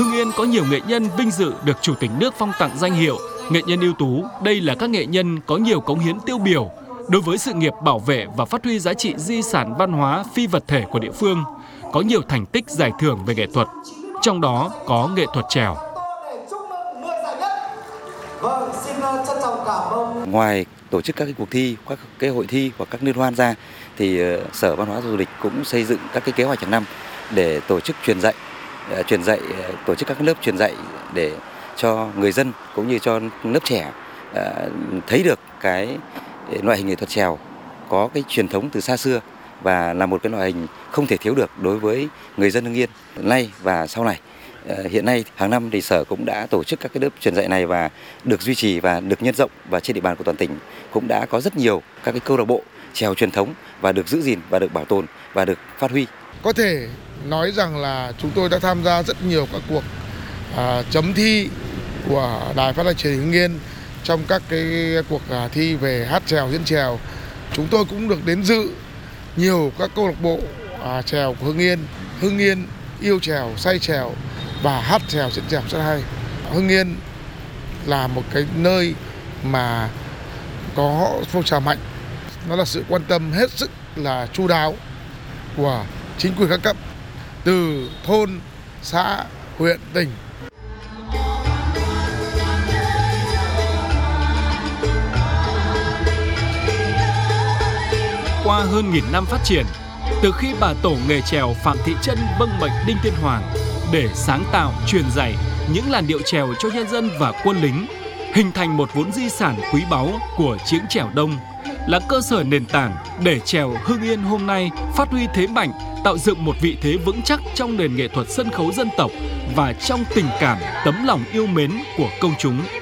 Hưng Yên có nhiều nghệ nhân vinh dự được Chủ tịch nước phong tặng danh hiệu nghệ nhân ưu tú. Đây là các nghệ nhân có nhiều cống hiến tiêu biểu đối với sự nghiệp bảo vệ và phát huy giá trị di sản văn hóa phi vật thể của địa phương, có nhiều thành tích giải thưởng về nghệ thuật, trong đó có nghệ thuật chèo. Ngoài tổ chức các cuộc thi, các hội thi hoặc các liên hoan ra, thì Sở Văn hóa Du lịch cũng xây dựng các kế hoạch hàng năm để tổ chức truyền dạy, tổ chức các lớp truyền dạy để cho người dân cũng như cho lớp trẻ thấy được cái loại hình nghệ thuật chèo có cái truyền thống từ xa xưa và là một cái loại hình không thể thiếu được đối với người dân Hưng Yên nay và sau này. Hiện nay hàng năm thì Sở cũng đã tổ chức các cái lớp truyền dạy này và được duy trì và được nhân rộng, và trên địa bàn của toàn tỉnh cũng đã có rất nhiều các cái câu lạc bộ chèo truyền thống và được giữ gìn và được bảo tồn và được phát huy. Có thể nói rằng là chúng tôi đã tham gia rất nhiều các cuộc chấm thi của Đài Phát thanh Truyền hình Hưng Yên trong các cái cuộc thi về hát chèo, diễn chèo. Chúng tôi cũng được đến dự nhiều các câu lạc bộ chèo của Hưng Yên. Hưng Yên yêu chèo, say chèo và hát chèo, diễn chèo rất hay. Hưng Yên là một cái nơi mà có phong trào mạnh. Nó là sự quan tâm hết sức là chu đáo của chính quyền các cấp, từ thôn, xã, huyện, tỉnh. Qua hơn nghìn năm phát triển, từ khi bà tổ nghề chèo Phạm Thị Trân vâng mệnh Đinh Tiên Hoàng để sáng tạo, truyền dạy những làn điệu chèo cho nhân dân và quân lính, hình thành một vốn di sản quý báu của Chiếng Chèo Đông, là cơ sở nền tảng để chèo Hưng Yên hôm nay phát huy thế mạnh, tạo dựng một vị thế vững chắc trong nền nghệ thuật sân khấu dân tộc và trong tình cảm, tấm lòng yêu mến của công chúng.